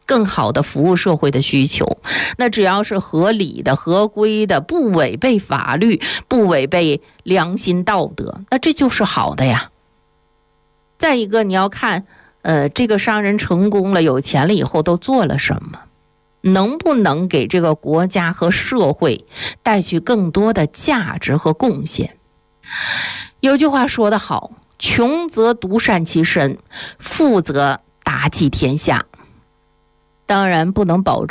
更好的服务社会的需求。那只要是合理的、合规的，不违背法律，不违背良心道德，那这就是好的呀。再一个，你要看这个商人成功了、有钱了以后都做了什么，能不能给这个国家和社会带去更多的价值和贡献。有句话说得好，穷则独善其身，富则达济天下。当然不能保证